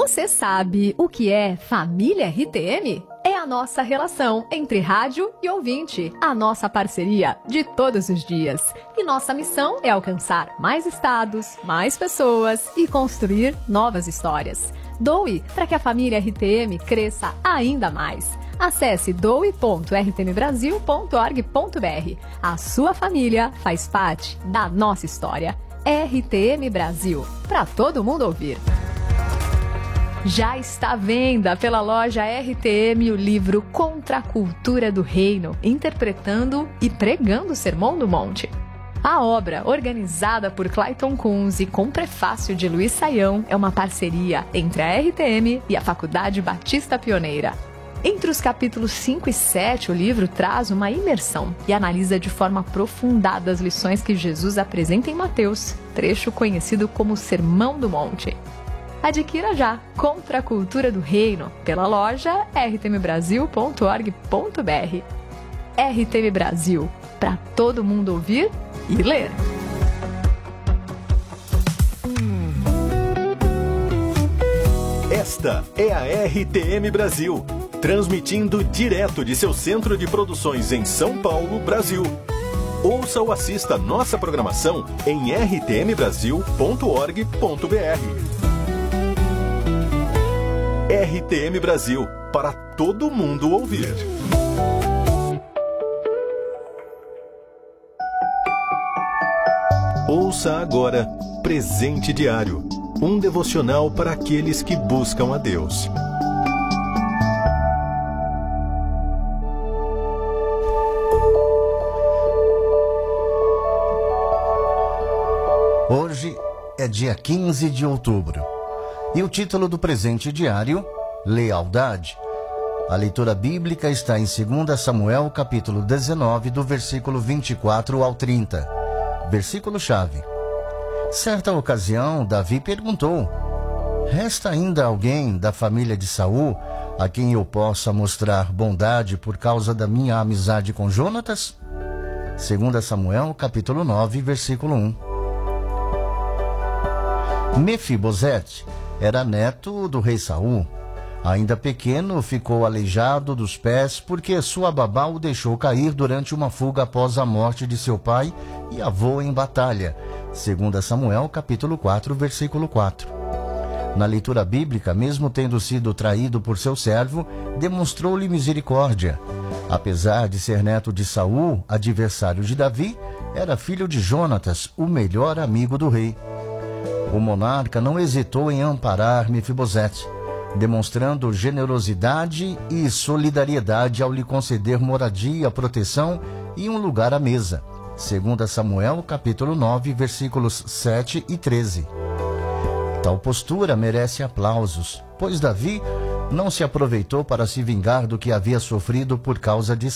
Você sabe o que é família RTM? É a nossa relação entre rádio e ouvinte, a nossa parceria de todos os dias. E nossa missão é alcançar mais estados, mais pessoas e construir novas histórias. Doe para que a família RTM cresça ainda mais. Acesse doe.rtmbrasil.org.br. A sua família faz parte da nossa história. RTM Brasil, para todo mundo ouvir. Já está à venda pela loja RTM o livro Contra a Cultura do Reino, interpretando e pregando o Sermão do Monte. A obra, organizada por Clayton Kunz e com prefácio de Luiz Saião, é uma parceria entre a RTM e a Faculdade Batista Pioneira. Entre os capítulos 5 e 7, o livro traz uma imersão e analisa de forma aprofundada as lições que Jesus apresenta em Mateus, trecho conhecido como Sermão do Monte. Adquira já Contra a Cultura do Reino pela loja rtmbrasil.org.br. RTM Brasil, para todo mundo ouvir e ler. Esta é a RTM Brasil, transmitindo direto de seu centro de produções em São Paulo, Brasil. Ouça ou assista nossa programação em rtmbrasil.org.br. RTM Brasil, para todo mundo ouvir. Ouça agora Presente Diário, um devocional para aqueles que buscam a Deus. Hoje é dia 15 de outubro. E o título do presente diário, Lealdade. A leitura bíblica está em 2 Samuel, capítulo 19, do versículo 24 ao 30. Versículo-chave. Certa ocasião, Davi perguntou: resta ainda alguém da família de Saul a quem eu possa mostrar bondade por causa da minha amizade com Jonatas? 2 Samuel, capítulo 9, versículo 1. Mefibosete era neto do rei Saul. Ainda pequeno, ficou aleijado dos pés porque sua babá o deixou cair durante uma fuga após a morte de seu pai e avô em batalha. 2 Samuel, capítulo 4, versículo 4. Na leitura bíblica, mesmo tendo sido traído por seu servo, demonstrou-lhe misericórdia. Apesar de ser neto de Saul, adversário de Davi, era filho de Jonatas, o melhor amigo do rei. O monarca não hesitou em amparar Mefibosete, demonstrando generosidade e solidariedade ao lhe conceder moradia, proteção e um lugar à mesa. 2 Samuel, capítulo 9, versículos 7 e 13. Tal postura merece aplausos, pois Davi não se aproveitou para se vingar do que havia sofrido por causa de